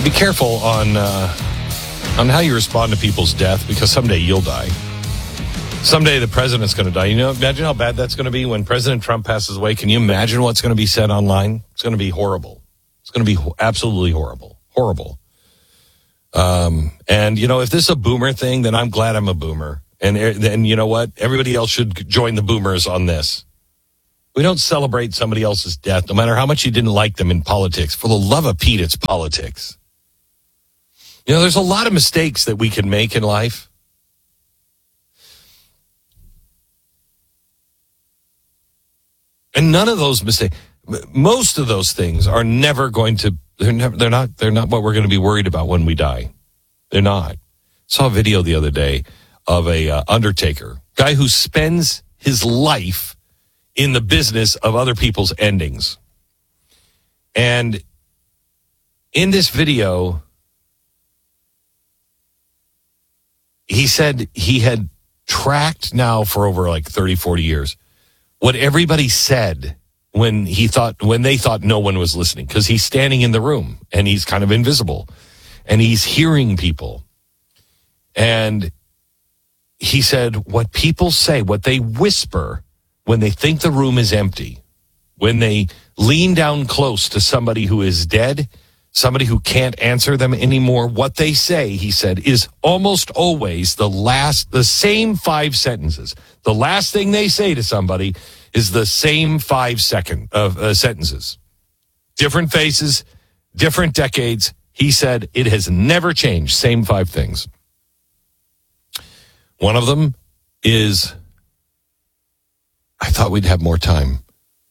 be careful on how you respond to people's death, because someday you'll die. Someday the president's going to die. Imagine how bad that's going to be when President Trump passes away. Can you imagine what's going to be said online? It's going to be horrible. It's going to be absolutely horrible. Horrible. And, if this is a boomer thing, then I'm glad I'm a boomer. And you know what? Everybody else should join the boomers on this. We don't celebrate somebody else's death, no matter how much you didn't like them in politics. For the love of Pete, it's politics. There's a lot of mistakes that we can make in life. And none of those mistakes, most of those things are never going to, they're not what we're going to be worried about when we die. They're not. Saw a video the other day of a undertaker, guy who spends his life in the business of other people's endings. And in this video, he said he had tracked now for over like 30, 40 years what everybody said when they thought no one was listening, because he's standing in the room and he's kind of invisible and he's hearing people. And he said what people say, what they whisper when they think the room is empty, when they lean down close to somebody who is dead, somebody who can't answer them anymore, what they say, he said, is almost always the same 5 sentences. The last thing they say to somebody is the same 5 sentences. Different faces, different decades. He said it has never changed. Same 5 things. One of them is, I thought we'd have more time.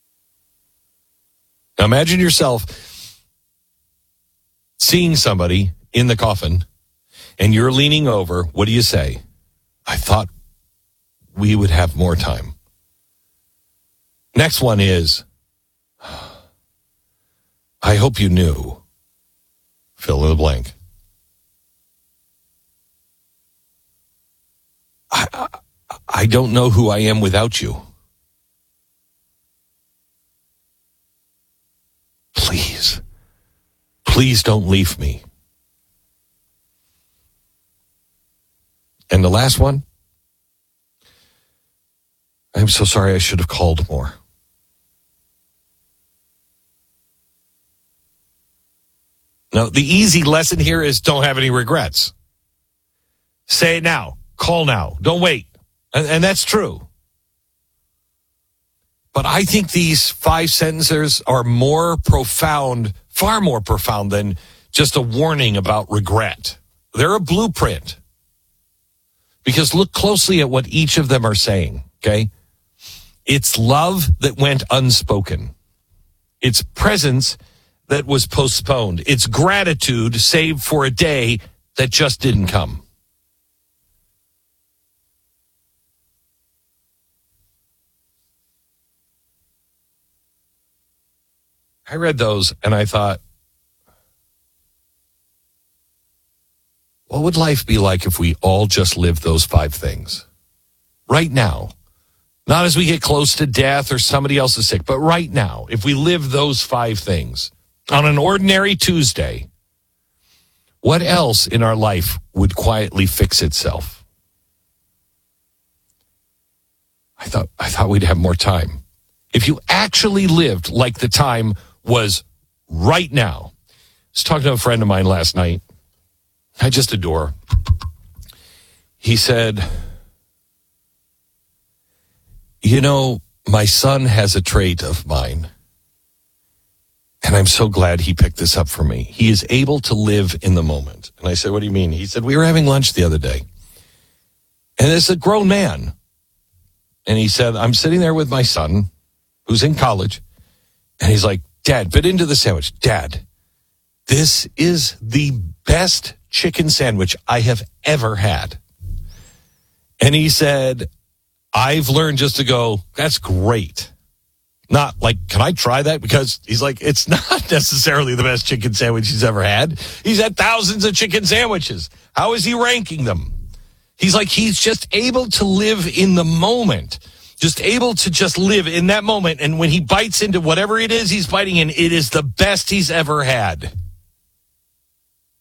Now imagine yourself seeing somebody in the coffin and you're leaning over. What do you say? I thought we would have more time. Next one is, I hope you knew. Fill in the blank. I don't know who I am without you. Please don't leave me. And the last one, I'm so sorry, I should have called more. Now, the easy lesson here is don't have any regrets. Say it now. Call now. Don't wait. And that's true. But I think these 5 sentences are more profound, far more profound than just a warning about regret. They're a blueprint. Because look closely at what each of them are saying, okay? It's love that went unspoken. It's presence that was postponed. It's gratitude saved for a day that just didn't come. I read those and I thought, what would life be like if we all just lived those 5 things? Right now. Not as we get close to death or somebody else is sick, but right now, if we live those 5 things on an ordinary Tuesday, what else in our life would quietly fix itself? I thought we'd have more time. If you actually lived like the time was right now. I was talking to a friend of mine last night. I just adore. He said, my son has a trait of mine, and I'm so glad he picked this up for me. He is able to live in the moment. And I said, what do you mean? He said, we were having lunch the other day, and it's a grown man. And he said, I'm sitting there with my son, who's in college, and he's like, Dad, bit into the sandwich. Dad, this is the best chicken sandwich I have ever had. And he said, I've learned just to go, that's great. Not like, can I try that? Because he's like, it's not necessarily the best chicken sandwich he's ever had. He's had thousands of chicken sandwiches. How is he ranking them? He's like, he's just able to live in the moment. Just able to just live in that moment. And when he bites into whatever it is he's biting in, it is the best he's ever had.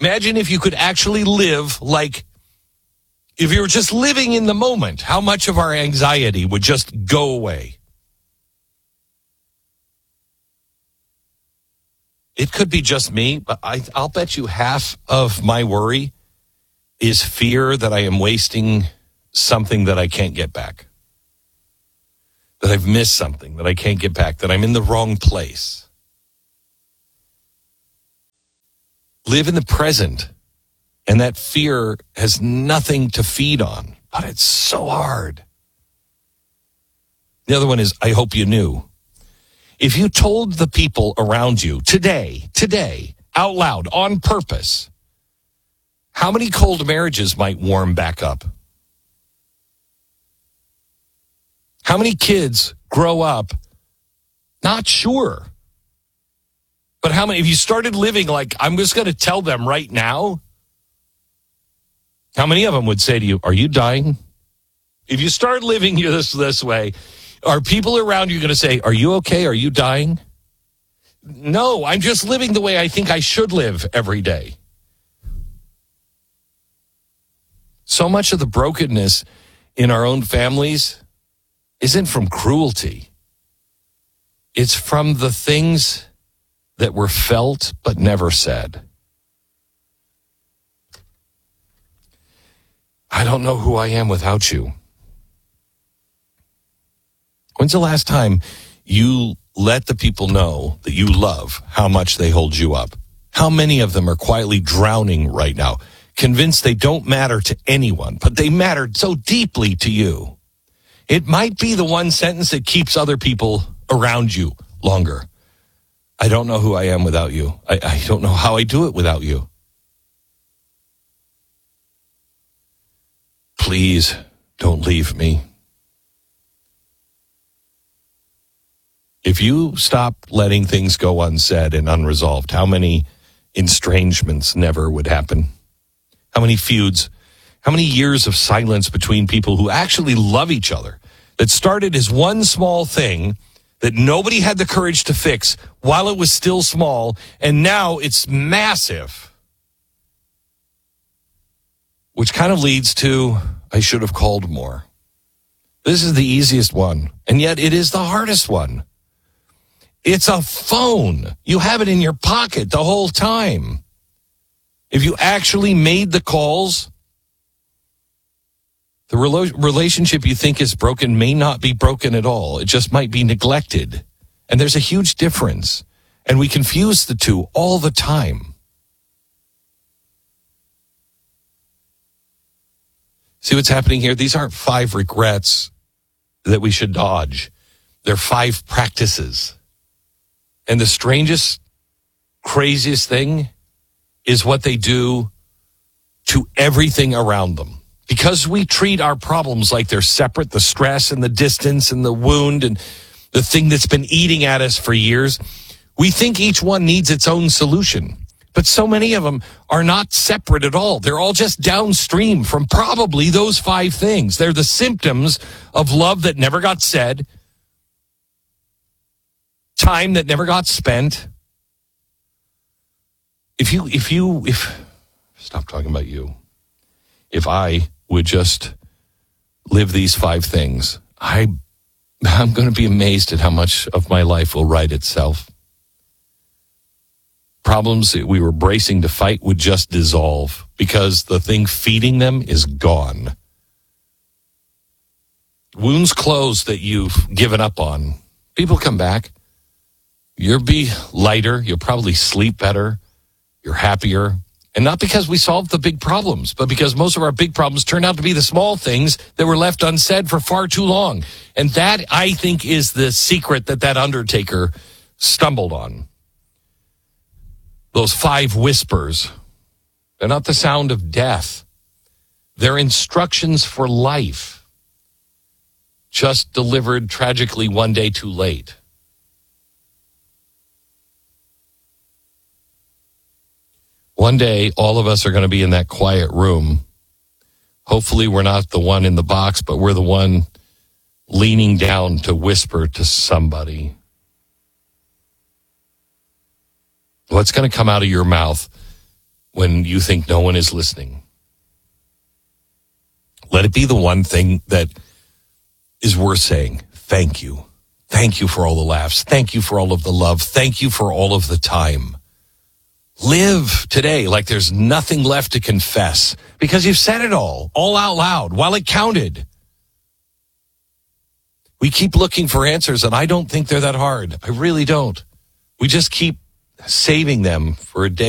Imagine if you could actually live like, if you were just living in the moment, how much of our anxiety would just go away. It could be just me, but I'll bet you half of my worry is fear that I am wasting something that I can't get back. That I've missed something that I can't get back, that I'm in the wrong place. Live in the present, and that fear has nothing to feed on, but it's so hard. The other one is, I hope you knew. If you told the people around you today, out loud, on purpose, how many cold marriages might warm back up? How many kids grow up not sure? But how many, if you started living like, I'm just going to tell them right now, how many of them would say to you, are you dying? If you start living this way, are people around you going to say, are you okay? Are you dying? No, I'm just living the way I think I should live every day. So much of the brokenness in our own families isn't from cruelty. It's from the things that were felt but never said. I don't know who I am without you. When's the last time you let the people know that you love how much they hold you up? How many of them are quietly drowning right now, convinced they don't matter to anyone, but they matter so deeply to you? It might be the one sentence that keeps other people around you longer. I don't know who I am without you. I don't know how I do it without you. Please don't leave me. If you stop letting things go unsaid and unresolved, how many estrangements never would happen? How many feuds? How many years of silence between people who actually love each other that started as one small thing that nobody had the courage to fix while it was still small, and now it's massive? Which kind of leads to, I should have called more. This is the easiest one, and yet it is the hardest one. It's a phone. You have it in your pocket the whole time. If you actually made the calls, the relationship you think is broken may not be broken at all. It just might be neglected. And there's a huge difference. And we confuse the two all the time. See what's happening here? These aren't 5 regrets that we should dodge. They're 5 practices. And the strangest, craziest thing is what they do to everything around them. Because we treat our problems like they're separate, the stress and the distance and the wound and the thing that's been eating at us for years, we think each one needs its own solution. But so many of them are not separate at all. They're all just downstream from probably those 5 things. They're the symptoms of love that never got said, time that never got spent. Stop talking about you. If I would just live these 5 things, I'm going to be amazed at how much of my life will right itself. Problems that we were bracing to fight would just dissolve because the thing feeding them is gone. Wounds closed that you've given up on, people come back. You'll be lighter. You'll probably sleep better. You're happier. And not because we solved the big problems, but because most of our big problems turned out to be the small things that were left unsaid for far too long. And that, I think, is the secret that undertaker stumbled on. Those 5 whispers. They're not the sound of death. They're instructions for life, just delivered tragically one day too late. One day, all of us are going to be in that quiet room. Hopefully, we're not the one in the box, but we're the one leaning down to whisper to somebody. What's going to come out of your mouth when you think no one is listening. Let it be the one thing that is worth saying. Thank you. Thank you for all the laughs. Thank you for all of the love. Thank you for all of the time. Live today like there's nothing left to confess because you've said it all out loud while it counted. We keep looking for answers, and I don't think they're that hard. I really don't. We just keep saving them for a day